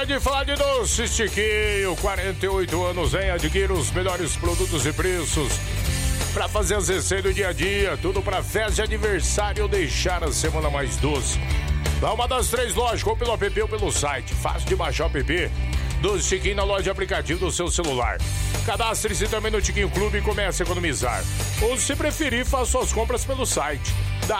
Hora de falar de doce Chiquinho, 48 anos, hein? Adquira os melhores produtos e preços pra fazer as receitas do dia a dia, tudo pra festa de aniversário ou deixar a semana mais doce. Dá uma das 3 lojas, compre pelo app ou pelo site. Fácil de baixar o app Doce Chiquinho na loja de aplicativo do seu celular. Cadastre-se também no Chiquinho Clube e comece a economizar. Ou, se preferir, faça suas compras pelo site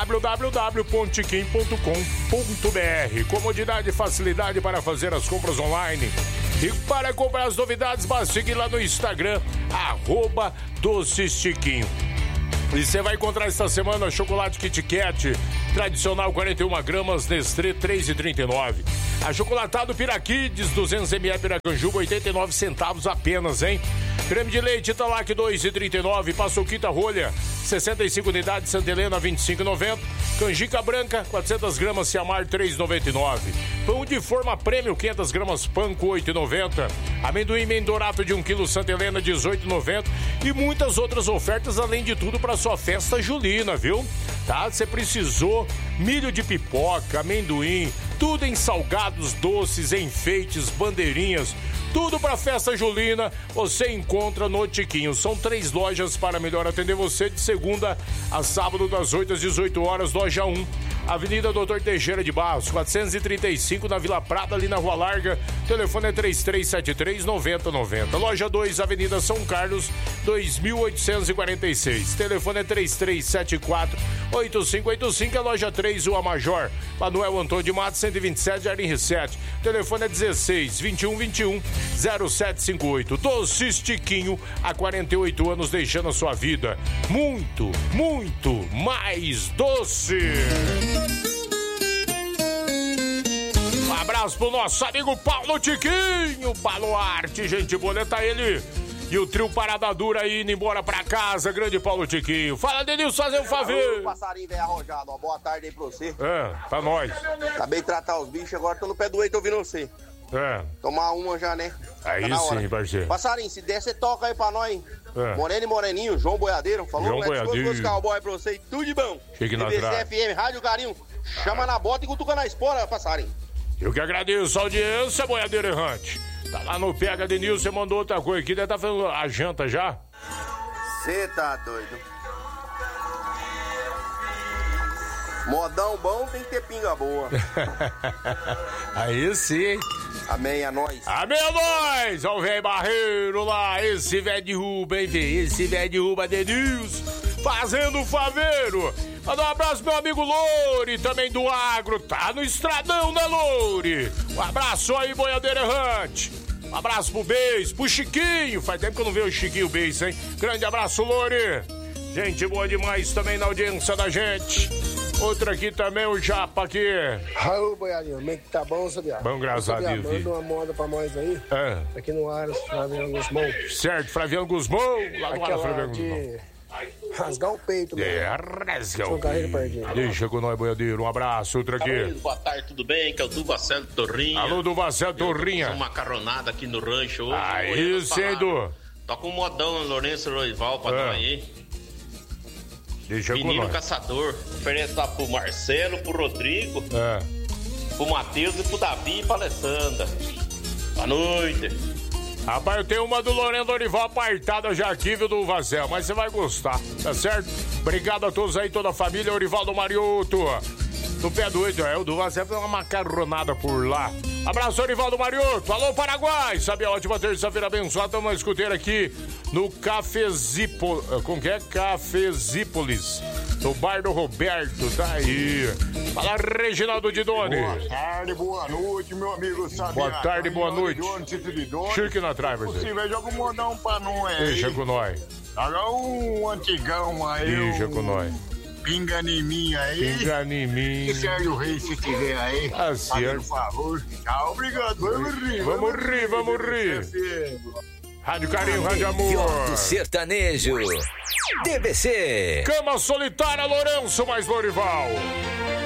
www.chiquinho.com.br. Comodidade e facilidade para fazer as compras online. E para comprar as novidades, basta seguir lá no Instagram, @DoceChiquinho. E você vai encontrar esta semana chocolate Kit Kat, tradicional 41 gramas, Nestlé 3,39. Achocolatado Piraquides, 200 ml Piracanjuba, 89 centavos apenas, hein? Creme de leite Italac 2,39. Paçoquita rolha, 65 unidades, Santa Helena 25,90. Canjica branca, 400 gramas, Ciamar 3,99. Pão de forma prêmio, 500 gramas, Panko 8,90. Amendoim Mendorato de 1 kg, Santa Helena 18,90. E muitas outras ofertas, além de tudo, para sua festa julina, viu? Tá? Você precisou, milho de pipoca, amendoim, tudo em salgados, doces, enfeites, bandeirinhas, tudo para festa julina, você encontra no Chiquinho. São 3 lojas para melhor atender você, de segunda a sábado, das 8 às 18 horas, loja 1, Avenida Doutor Teixeira de Barros, 435, na Vila Prata, ali na Rua Larga. Telefone é 3373-9090. Loja 2, Avenida São Carlos, 2846. Telefone é 3374-8585. A loja 3, Rua Major, Manuel Antônio de Matos, 127, Jardim Reset. Telefone é 16-2121-0758. Doce Chiquinho, há 48 anos, deixando a sua vida muito, muito mais doce. Um abraço pro nosso amigo Paulo Tiquinho, Baluarte, gente boa, tá ele e o trio Parada Dura aí indo embora pra casa, grande Paulo Tiquinho. Fala, Denilson, fazer um favor. Passarinho velho arrojado, uma boa tarde aí pra você. Pra nós. Acabei de tratar os bichos, agora tô no pé do eito ouvindo você. Tomar uma já, né? Aí tá sim, parceiro. Passarinho, se der, você toca aí pra nós, hein? Moreno e Moreninho, João Boiadeiro, falou? João Boiadeiro. Os cowboy pra você, tudo de bom. Chegue na TBC FM, Rádio Carinho, chama na bota e cutuca na espora, Passarinho. Eu que agradeço a audiência, Boiadeiro Errante. Tá lá no Pega Denilson, você mandou outra coisa aqui, deve tá fazendo a janta já? Você tá doido. Modão bom tem que ter pinga boa. Aí sim. Amém, a nós. Amém, a nós. Ó o velho Barreiro lá, esse velho derruba, hein, velho? Esse velho derruba Denilson, fazendo o faveiro. Manda um abraço meu amigo Loure, também do Agro, tá no estradão, né, Loure? Um abraço aí, Boiadeiro Errante. Um abraço pro Beis, pro Chiquinho. Faz tempo que eu não vejo o Chiquinho Beis, hein? Grande abraço, Loure. Gente boa demais também na audiência da gente. Outra aqui também, o Japa aqui. Raul Boiarinho, como é que tá bom, sabia? Bom, graças a Deus. Manda uma moda pra nós aí. Aqui no Aras, Flaviano Guzmão. Certo, Flaviano Guzmão. Lá no Aras, Flaviano Guzmão. Rasgar o peito, mano. Rasgar o peito. Deixa com nós, Boiadeiro. Um abraço, outra aqui. Boa tarde, tudo bem? Que é o Duvacelo Torrinha. Alô, Duvacelo Torrinha. Uma macarronada aqui no rancho hoje. Aí, cedo. Toca um modão, Lourenço Roival, pra nós aí. Deixa Menino Caçador. Oferece lá pro Marcelo, pro Rodrigo, pro Matheus e pro Davi e pra Alessandra. Boa noite. Rapaz, eu tenho uma do Lorena Dorival apartada já aqui, viu, do Vazel, mas você vai gostar, tá certo? Obrigado a todos aí, toda a família, Orivaldo Marioto. No pé do 8, o do Vazel foi uma macarronada por lá. Abraço, Orivaldo Marioto. Alô, Paraguai. Sabe a ótima terça-feira abençoada. Estamos na escuteira aqui no Cafezípolis. Como que é? Cafezípolis. No bar do Roberto. Tá aí. Fala, Reginaldo Didoni. Boa tarde, boa noite, meu amigo Sabiá. Boa tarde, boa noite. Chique na trave. Se tiver, joga um modão pra nós aí. Deixa com nós. Joga um antigão aí. Deixa com nós. Pinga em mim aí. Pinga em mim. E Sérgio Reis, se tiver aí. Tá certo. Por favor. Tchau, obrigado. Vamos rir. Vamos rir. Rádio Carinho, Rádio Amor. Pior do sertanejo. DBC. Cama Solitária, Lourenço mais Lorival.